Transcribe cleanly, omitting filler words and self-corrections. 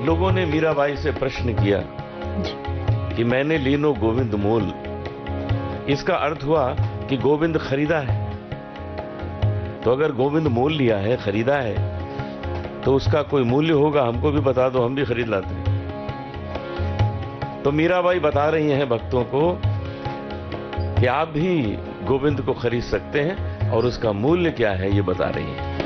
लोगों ने मीराबाई से प्रश्न किया कि मैंने लीनो गोविंद मोल, इसका अर्थ हुआ कि गोविंद खरीदा है। तो अगर गोविंद मोल लिया है, खरीदा है, तो उसका कोई मूल्य होगा, हमको भी बता दो, हम भी खरीद लाते हैं। तो मीराबाई बता रही हैं भक्तों को कि आप भी गोविंद को खरीद सकते हैं और उसका मूल्य क्या है ये बता रही हैं।